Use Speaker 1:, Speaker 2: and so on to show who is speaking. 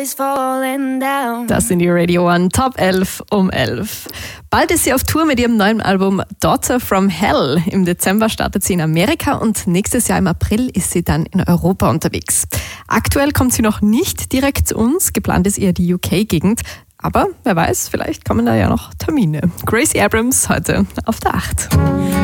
Speaker 1: Das sind die Radio 1 Top 11 um 11. Bald ist sie auf Tour mit ihrem neuen Album Daughter from Hell. Im Dezember startet sie in Amerika und nächstes Jahr im April ist sie dann in Europa unterwegs. Aktuell kommt sie noch nicht direkt zu uns, geplant ist eher die UK-Gegend. Aber wer weiß, vielleicht kommen da ja noch Termine. Gracie Abrams heute auf der 8.